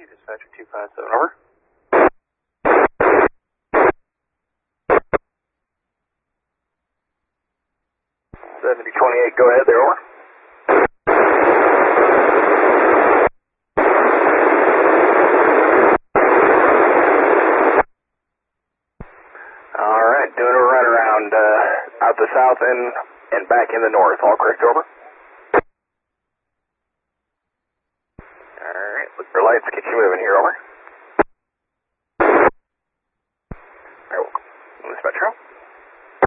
Dispatcher 257, over. 7028, go ahead there, over. Alright, doing a runaround out the south and back in the north. All correct, over. Alright, look for lights, get you moving here, over.